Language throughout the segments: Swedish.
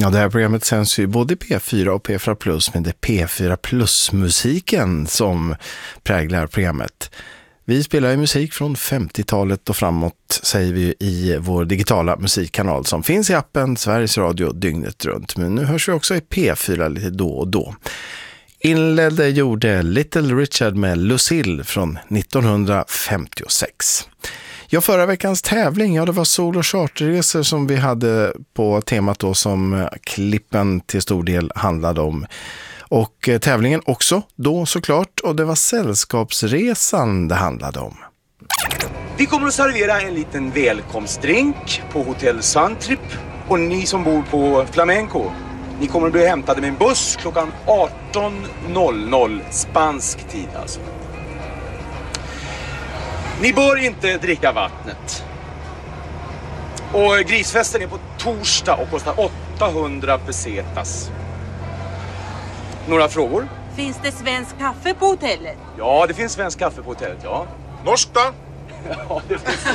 Ja, det här programmet sänds ju både P4 och P4 Plus, men det är P4 Plus-musiken som präglar programmet. Vi spelar ju musik från 50-talet och framåt, säger vi i vår digitala musikkanal som finns i appen Sveriges Radio dygnet runt. Men nu hörs vi också i P4 lite då och då. Inledde gjorde Little Richard med Lucille från 1956. Ja, förra veckans tävling, det var sol- och charterresor som vi hade på temat då som klippen till stor del handlade om. Och tävlingen också då såklart, och det var sällskapsresan det handlade om. Vi kommer att servera en liten välkomstdrink på Hotel Suntrip, och ni som bor på Flamenco, ni kommer att bli hämtade med en buss klockan 18.00 spansk tid alltså. Ni bör inte dricka vattnet. Och grisfesten är på torsdag och kostar 800 pesetas. Några frågor? Finns det svensk kaffe på hotellet? Ja, det finns svensk kaffe på hotellet, ja. Norsk då? Ja, det finns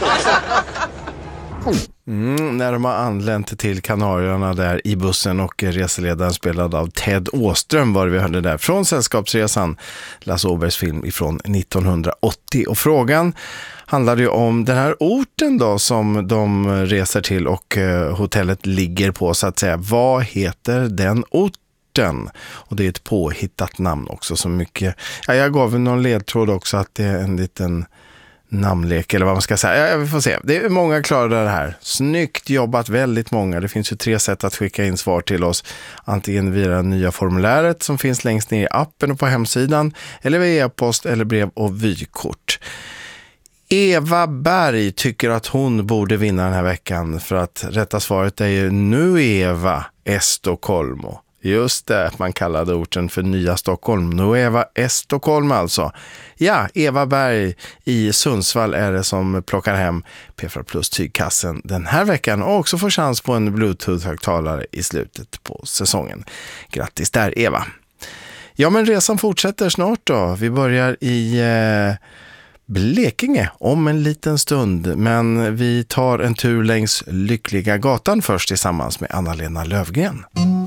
När de har anlänt till Kanarierna där i bussen, och reseledaren spelad av Ted Åström var det vi hörde där från Sällskapsresan, Lasse Åbergs film ifrån 1980. Och frågan handlade ju om den här orten då som de reser till och hotellet ligger på, så att säga. Vad heter den orten? Och det är ett påhittat namn också, så mycket. Ja, jag gav någon ledtråd också att det är en liten namnlek eller vad man ska säga. Ja, vi får se. Det är många klara det här. Snyggt jobbat, väldigt många. Det finns ju 3 sätt att skicka in svar till oss. Antingen via det nya formuläret som finns längst ner i appen och på hemsidan, eller via e-post eller brev och vykort. Eva Berg tycker att hon borde vinna den här veckan, för att rätta svaret är ju Nueva Estocolmo. Just det, man kallade orten för Nya Stockholm. Nueva Estocolmo alltså. Ja, Eva Berg i Sundsvall är det som plockar hem P4 Plus tygkassen den här veckan, och också får chans på en Bluetooth-högtalare i slutet på säsongen. Grattis där, Eva. Ja, men resan fortsätter snart då. Vi börjar i Blekinge om en liten stund, men vi tar en tur längs Lyckliga gatan först tillsammans med Anna-Lena Löfgren.